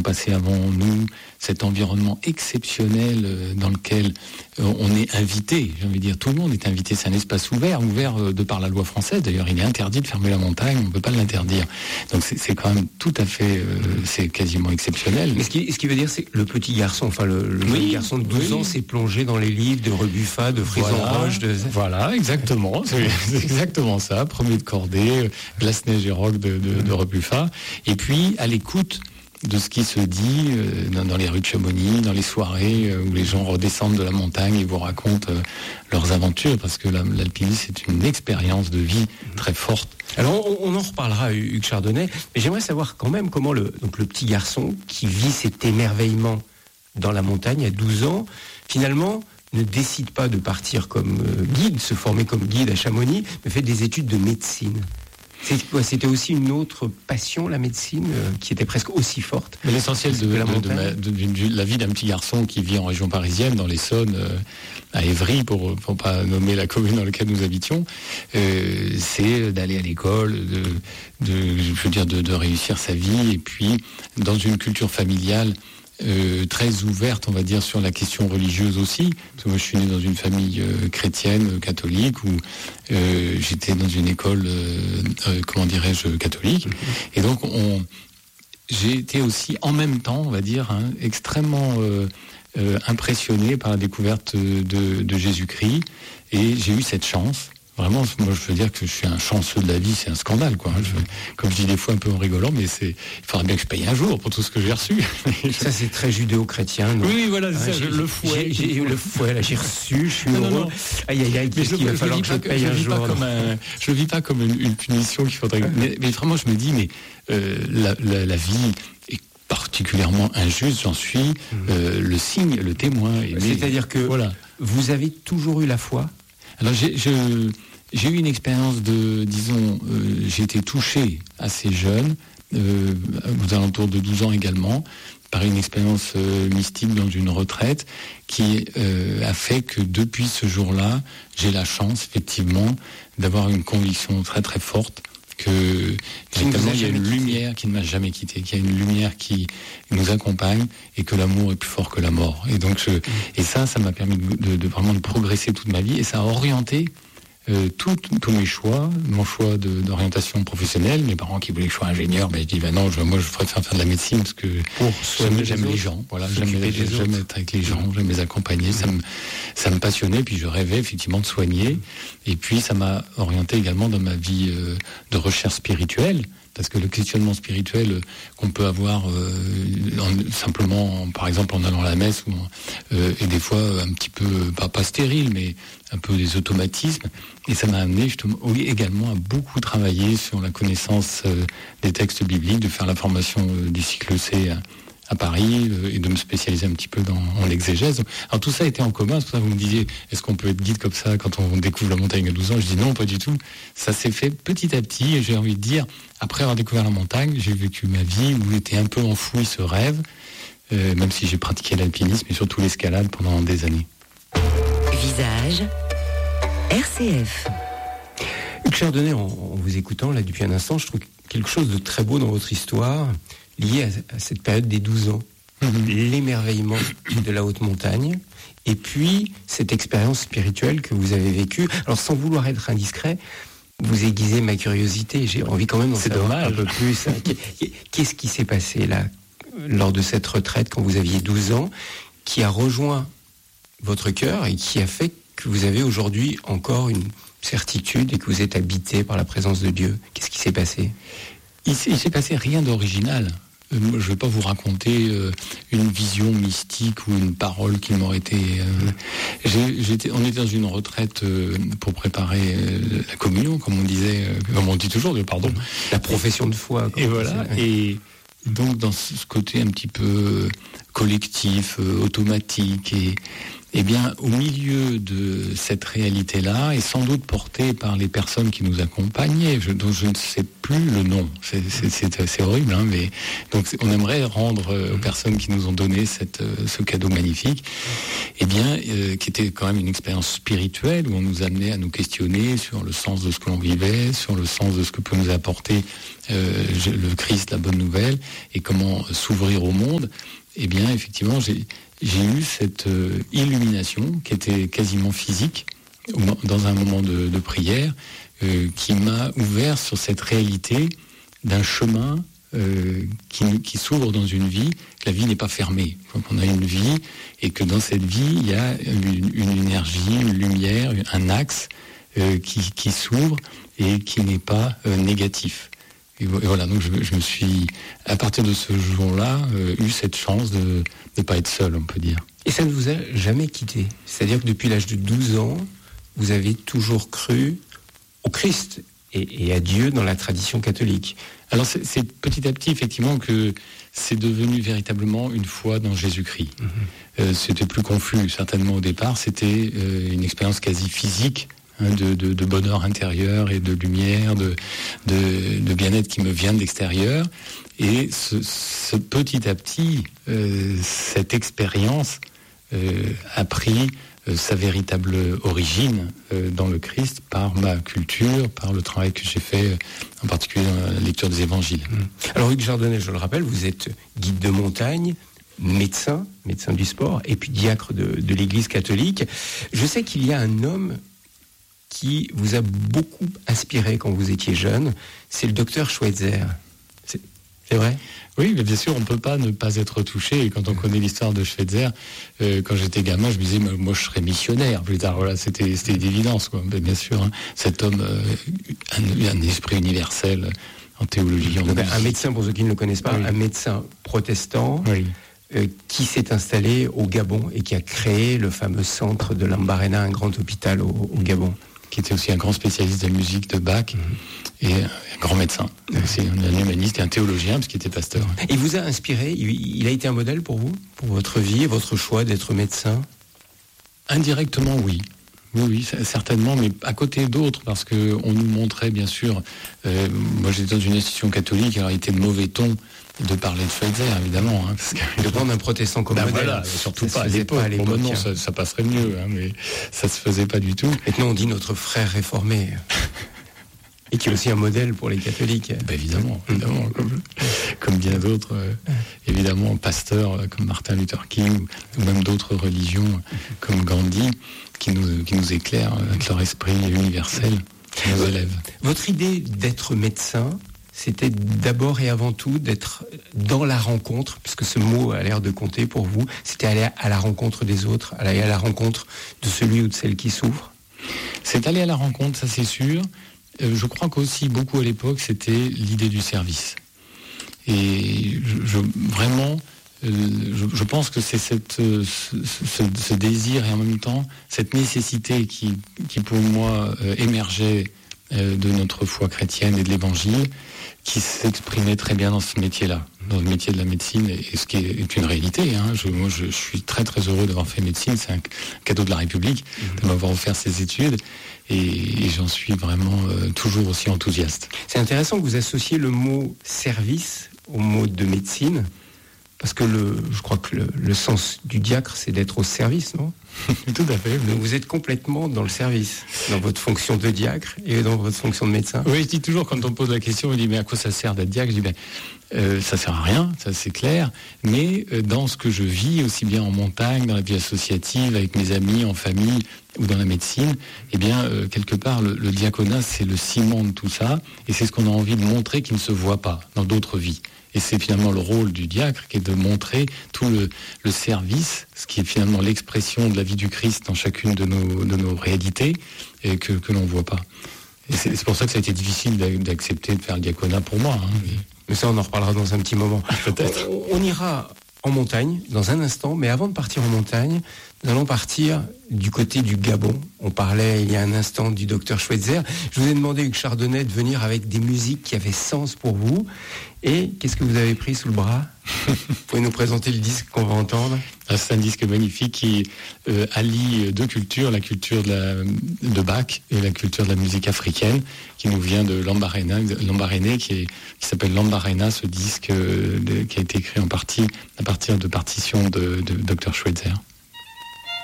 passés avant nous, cet environnement exceptionnel dans lequel on est invité. J'ai envie de dire, tout le monde est invité. C'est un espace ouvert de par la loi française. D'ailleurs, il est interdit de fermer la montagne. On ne peut pas l'interdire. Donc c'est quand même tout à fait, c'est quasiment exceptionnel. Mais ce qui veut dire, c'est que le petit garçon, le jeune garçon de 12 ans, s'est plongé dans les livres de Rebuffat, de Frison-Roche. Voilà, exactement. C'est exactement ça. Premier de cordée, Glace-Neige et Roc de Rebuffat. Et puis, à l'écoute de ce qui se dit dans les rues de Chamonix, dans les soirées où les gens redescendent de la montagne et vous racontent leurs aventures, parce que l'alpinisme, c'est une expérience de vie très forte. Alors, on en reparlera, Hugues Chardonnay, mais j'aimerais savoir quand même comment le petit garçon qui vit cet émerveillement dans la montagne à 12 ans, finalement, ne décide pas de partir comme guide, se former comme guide à Chamonix, mais fait des études de médecine. C'était aussi une autre passion, la médecine, qui était presque aussi forte. Mais l'essentiel de la vie d'un petit garçon qui vit en région parisienne, dans l'Essonne, à Évry, pour pas nommer la commune dans laquelle nous habitions, c'est d'aller à l'école, de réussir sa vie, et puis dans une culture familiale très ouverte, on va dire, sur la question religieuse aussi. Parce que moi, je suis né dans une famille chrétienne, catholique, où j'étais dans une école, catholique. Et donc, j'ai été aussi, en même temps, on va dire, extrêmement impressionné par la découverte de Jésus-Christ. Et j'ai eu cette chance. Vraiment, moi, je veux dire que je suis un chanceux de la vie, c'est un scandale, quoi. Comme je dis des fois un peu en rigolant, mais il faudra bien que je paye un jour pour tout ce que j'ai reçu. Ça, c'est très judéo-chrétien. Non? Oui, voilà, c'est ça, le fouet. J'ai eu le fouet, là, j'ai reçu, je suis heureux. Aïe, qu'est-ce qu'il va falloir que je paye un jour? Je le vis pas comme une punition qu'il faudrait... Mais vraiment, je me dis, la vie est particulièrement injuste, j'en suis le signe, le témoin. C'est-à-dire que vous avez toujours eu la foi? Alors, j'ai eu une expérience j'ai été touché assez jeune, aux alentours de 12 ans également, par une expérience mystique dans une retraite qui a fait que depuis ce jour-là, j'ai la chance effectivement d'avoir une conviction très très forte que il y a une lumière qui ne m'a jamais quitté, qu'il y a une lumière qui nous accompagne et que l'amour est plus fort que la mort. Et donc ça m'a permis de vraiment de progresser toute ma vie, et ça a orienté tous mes choix, mon choix d'orientation professionnelle. Mes parents qui voulaient que je sois ingénieur, je dis non, moi je préfère faire de la médecine parce que j'aime les gens. Voilà, j'aime être avec les gens, j'aime les accompagner. Ça me passionnait, puis je rêvais effectivement de soigner. Et puis ça m'a orienté également dans ma vie de recherche spirituelle. Parce que le questionnement spirituel qu'on peut avoir simplement, par exemple, en allant à la messe, et des fois un petit peu, pas stérile, mais un peu des automatismes. Et ça m'a amené justement également à beaucoup travailler sur la connaissance des textes bibliques, de faire la formation du cycle C à Paris, et de me spécialiser un petit peu en l'exégèse. Alors tout ça était en commun, c'est pour ça que vous me disiez, est-ce qu'on peut être guide comme ça quand on découvre la montagne à 12 ans? Je dis non, pas du tout. Ça s'est fait petit à petit, et j'ai envie de dire, après avoir découvert la montagne, j'ai vécu ma vie où était un peu enfoui ce rêve, même si j'ai pratiqué l'alpinisme et surtout l'escalade pendant des années. Visage RCF. Hugues Chardonnay, en vous écoutant là depuis un instant, je trouve quelque chose de très beau dans votre histoire, lié à cette période des 12 ans. L'émerveillement de la haute montagne, et puis cette expérience spirituelle que vous avez vécue. Alors, sans vouloir être indiscret, vous aiguisez ma curiosité. J'ai envie quand même d'en savoir un peu plus. Qu'est-ce qui s'est passé là, lors de cette retraite, quand vous aviez 12 ans, qui a rejoint votre cœur et qui a fait que vous avez aujourd'hui encore une certitude et que vous êtes habité par la présence de Dieu? Qu'est-ce qui s'est passé? Il s'est passé rien d'original. Je ne vais pas vous raconter une vision mystique ou une parole qui m'aurait été... on était dans une retraite pour préparer la communion, comme on disait, comme on dit toujours, pardon. La profession de foi. Et voilà. Et donc dans ce côté un petit peu collectif, automatique, Eh bien, au milieu de cette réalité-là, et sans doute portée par les personnes qui nous accompagnaient, dont je ne sais plus le nom, c'est horrible, hein, mais donc on aimerait rendre aux personnes qui nous ont donné ce cadeau magnifique, eh bien, qui était quand même une expérience spirituelle où on nous amenait à nous questionner sur le sens de ce que l'on vivait, sur le sens de ce que peut nous apporter le Christ, la bonne nouvelle, et comment s'ouvrir au monde. Eh bien, effectivement, j'ai eu cette illumination qui était quasiment physique dans un moment de prière qui m'a ouvert sur cette réalité d'un chemin qui s'ouvre dans une vie, que la vie n'est pas fermée. Donc on a une vie et que dans cette vie, il y a une énergie, une lumière, un axe qui s'ouvre et qui n'est pas négatif. Et voilà, donc je me suis, à partir de ce jour-là, eu cette chance de ne pas être seul, on peut dire. Et ça ne vous a jamais quitté? C'est-à-dire que depuis l'âge de 12 ans, vous avez toujours cru au Christ et à Dieu dans la tradition catholique. Alors c'est petit à petit, effectivement, que c'est devenu véritablement une foi dans Jésus-Christ. C'était plus confus, certainement, au départ. C'était une expérience quasi physique, de bonheur intérieur et de lumière, de bien-être qui me vient de l'extérieur. Et ce petit à petit, cette expérience a pris sa véritable origine dans le Christ par ma culture, par le travail que j'ai fait, en particulier dans la lecture des évangiles. Alors Hugues Chardonnet, je le rappelle, vous êtes guide de montagne, médecin du sport, et puis diacre de l'Église catholique. Je sais qu'il y a un homme qui vous a beaucoup inspiré quand vous étiez jeune, c'est le docteur Schweitzer. C'est vrai ? Oui, mais bien sûr, on ne peut pas ne pas être touché. Et quand on connaît l'histoire de Schweitzer, quand j'étais gamin, je me disais, moi je serais missionnaire plus tard. Voilà, c'était d'évidence, quoi. Mais bien sûr, hein, cet homme, un esprit universel en théologie. Un médecin, pour ceux qui ne le connaissent pas, oui. Un médecin protestant. Oui. Qui s'est installé au Gabon et qui a créé le fameux centre de Lambaréné, un grand hôpital au Gabon. Qui était aussi un grand spécialiste de la musique de Bach et un grand médecin. C'est un humaniste et un théologien, parce qu'il était pasteur. Il vous a inspiré, il a été un modèle pour vous, pour votre vie et votre choix d'être médecin? Indirectement, oui. Oui, certainement, mais à côté d'autres, parce qu'on nous montrait, bien sûr, moi j'étais dans une institution catholique, alors il était de mauvais ton de parler de Schweitzer, évidemment. Hein, parce que... De prendre un protestant comme modèle. Voilà, surtout pas à l'époque. Non, ça passerait mieux, hein, mais ça se faisait pas du tout. Maintenant, on dit notre frère réformé. Et qui est aussi un modèle pour les catholiques. Ben évidemment, comme bien d'autres, évidemment, pasteurs comme Martin Luther King, ou même d'autres religions comme Gandhi, qui nous éclairent avec leur esprit universel, qui nous élèvent. Votre idée d'être médecin, c'était d'abord et avant tout d'être dans la rencontre, puisque ce mot a l'air de compter pour vous, c'était aller à la rencontre des autres, aller à la rencontre de celui ou de celle qui souffre. C'est aller à la rencontre, ça c'est sûr. Je crois qu'aussi beaucoup à l'époque, c'était l'idée du service. Et je pense que c'est ce désir et en même temps cette nécessité qui pour moi émergeait de notre foi chrétienne et de l'Évangile, qui s'exprimait très bien dans ce métier-là, dans le métier de la médecine, et ce qui est une réalité. Hein. Je suis très très heureux d'avoir fait médecine, c'est un cadeau de la République de m'avoir offert ces études, et j'en suis vraiment toujours aussi enthousiaste. C'est intéressant que vous associez le mot service au mot de médecine, parce que je crois que le sens du diacre, c'est d'être au service, non ? Tout à fait. Donc vous êtes complètement dans le service, dans votre fonction de diacre et dans votre fonction de médecin. Oui, je dis toujours, quand on me pose la question, on dit, mais à quoi ça sert d'être diacre ? Je dis, ça sert à rien, ça c'est clair, mais dans ce que je vis, aussi bien en montagne, dans la vie associative, avec mes amis, en famille, ou dans la médecine, eh bien, quelque part, le diaconat, c'est le ciment de tout ça, et c'est ce qu'on a envie de montrer qui ne se voit pas dans d'autres vies. Et c'est finalement le rôle du diacre qui est de montrer tout le service, ce qui est finalement l'expression de la vie du Christ dans chacune de nos réalités, et que l'on ne voit pas. Et c'est pour ça que ça a été difficile d'accepter de faire le diaconat pour moi. Hein. Mais ça, on en reparlera dans un petit moment. Peut-être. On ira en montagne dans un instant, mais avant de partir en montagne, Nous allons partir du côté du Gabon. On parlait il y a un instant du docteur Schweitzer. Je vous ai demandé, Hugues Chardonnay, de venir avec des musiques qui avaient sens pour vous. Et qu'est-ce que vous avez pris sous le bras? Vous pouvez nous présenter le disque qu'on va entendre? C'est un disque magnifique qui allie deux cultures, la culture de Bach et la culture de la musique africaine, qui nous vient de Lambaréné, qui s'appelle Lambaréna, ce disque qui a été écrit en partie à partir de partitions de Dr Schweitzer.